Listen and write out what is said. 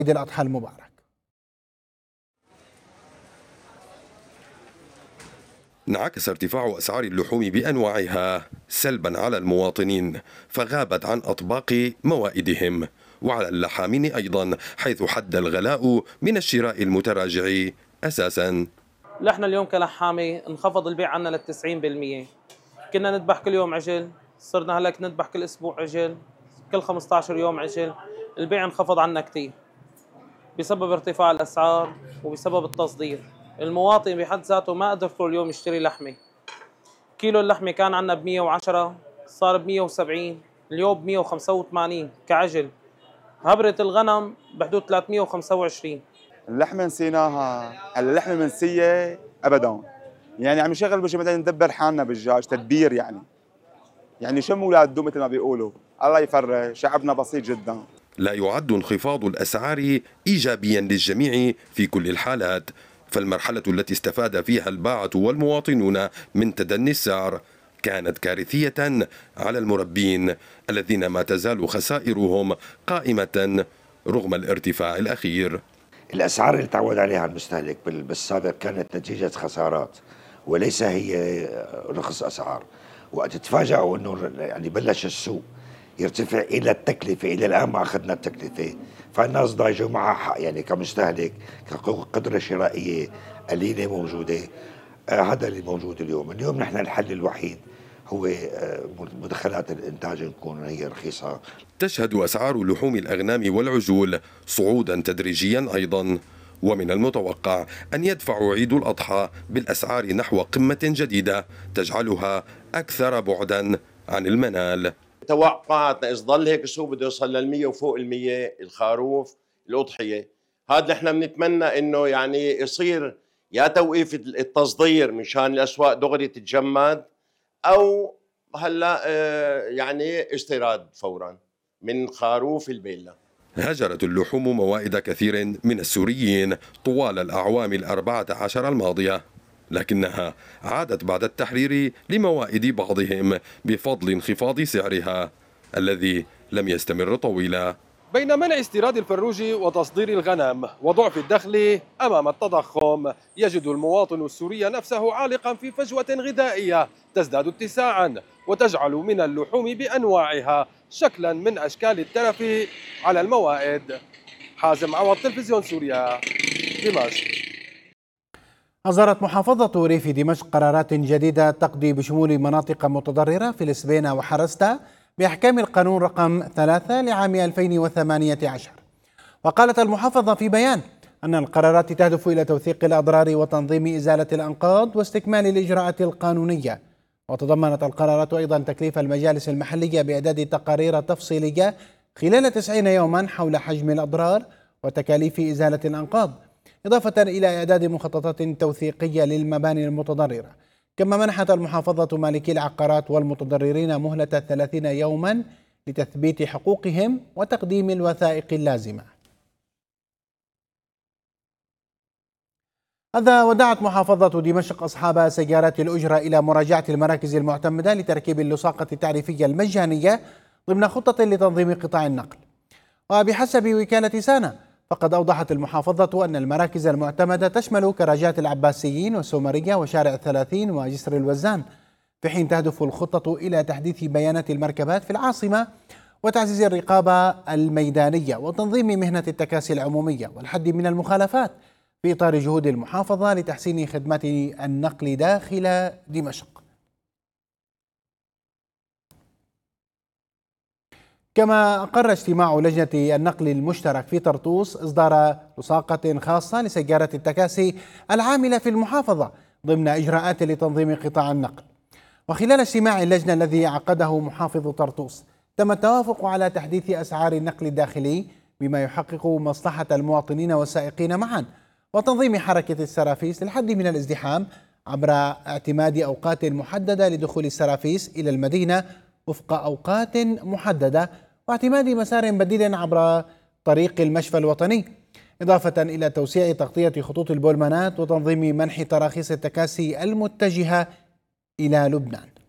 عيد الأضحى المبارك. انعكس ارتفاع أسعار اللحوم بأنواعها سلبا على المواطنين، فغابت عن أطباق موائدهم، وعلى اللحامين أيضا، حيث حد الغلاء من الشراء المتراجع أساسا. نحن اليوم كلحامة انخفض البيع عنا لل 90%. كنا نذبح كل يوم عجل، صرنا هلأ نذبح كل أسبوع عجل، كل 15 يوم عجل. البيع انخفض عنا كتير بسبب ارتفاع الأسعار وبسبب التصدير. المواطن بحد ذاته ما قدر طول اليوم يشتري لحمة. كيلو اللحمة كان عنا ب 110 صار ب 170، اليوم ب 185 كعجل. هبرة الغنم بحدود 325. اللحمة نسيناها، اللحمة منسية أبدا. يعني عم نشغل بشي مثلا ندبر حالنا بالدجاج تدبير يعني شم ولاد دو مثل ما بيقولوا. الله يفرج، شعبنا بسيط جدا. لا يعد انخفاض الأسعار إيجابيا للجميع في كل الحالات، فالمرحلة التي استفاد فيها الباعة والمواطنون من تدني السعر كانت كارثية على المربين الذين ما تزال خسائرهم قائمة رغم الارتفاع الأخير. الأسعار اللي تعود عليها المستهلك بالسابق كانت نتيجة خسارات وليس هي رخص أسعار. وقت تفاجئوا أنه يعني بلش السوق يرتفع إلى التكلفة، إلى الآن ما أخذنا التكلفة، فالناس ضايجوا معها حق. يعني كمستهلك كقدرة شرائية قليلة موجودة. هذا اللي موجود اليوم نحن الحل الوحيد هو مدخلات الإنتاج تكون هي رخيصة. تشهد أسعار لحوم الأغنام والعجول صعودا تدريجيا أيضا، ومن المتوقع أن يدفع عيد الأضحى بالأسعار نحو قمة جديدة تجعلها أكثر بعدا عن المنال. توقعاتنا إذا ظل هيك السوق بده يوصل لل100 وفوق ال100 الخروف الأضحية. هذا نحن بنتمنى إنه يعني يصير يا توقيف التصدير مشان الأسواق دغري تتجمد، أو هلا يعني استيراد فورا من خروف البيلا. هجرت اللحوم موائد كثير من السوريين طوال الأعوام 14 الماضية، لكنها عادت بعد التحرير لموائد بعضهم بفضل انخفاض سعرها الذي لم يستمر طويلا. بين منع استيراد الفروج وتصدير الغنم وضعف الدخل أمام التضخم، يجد المواطن السوري نفسه عالقا في فجوة غذائية تزداد اتساعا وتجعل من اللحوم بأنواعها شكلا من أشكال الترف على الموائد. حازم عوض، تلفزيون سوريا، دمشق. أصدرت محافظة ريف دمشق قرارات جديدة تقضي بشمول مناطق متضررة في السبينة وحرستا بأحكام القانون رقم 3 لعام 2018. وقالت المحافظة في بيان أن القرارات تهدف إلى توثيق الأضرار وتنظيم إزالة الأنقاض واستكمال الإجراءات القانونية. وتضمنت القرارات أيضا تكليف المجالس المحلية بإعداد تقارير تفصيلية خلال 90 يوما حول حجم الأضرار وتكاليف إزالة الأنقاض، إضافة إلى إعداد مخططات توثيقية للمباني المتضررة. كما منحت المحافظة مالكي العقارات والمتضررين مهلة 30 يوما لتثبيت حقوقهم وتقديم الوثائق اللازمة. هذا ودعت محافظة دمشق أصحاب سيارات الأجرة إلى مراجعة المراكز المعتمدة لتركيب اللصاقة التعريفية المجانية ضمن خطة لتنظيم قطاع النقل. وبحسب وكالة سانا فقد أوضحت المحافظة أن المراكز المعتمدة تشمل كراجات العباسيين والسومرية وشارع 30 وجسر الوزان، في حين تهدف الخطة إلى تحديث بيانات المركبات في العاصمة وتعزيز الرقابة الميدانية وتنظيم مهنة التكاسي العمومية والحد من المخالفات في إطار جهود المحافظة لتحسين خدمات النقل داخل دمشق. كما أقر اجتماع لجنة النقل المشترك في طرطوس إصدار لصاقة خاصة لسيارات التكاسي العاملة في المحافظة ضمن إجراءات لتنظيم قطاع النقل. وخلال اجتماع اللجنة الذي عقده محافظ طرطوس تم التوافق على تحديث أسعار النقل الداخلي بما يحقق مصلحة المواطنين والسائقين معا، وتنظيم حركة السرافيس للحد من الازدحام عبر اعتماد أوقات محددة لدخول السرافيس إلى المدينة وفق أوقات محددة، واعتماد مسار بديل عبر طريق المشفى الوطني، إضافة إلى توسيع تغطية خطوط البولمانات وتنظيم منح تراخيص التكاسي المتجهة إلى لبنان.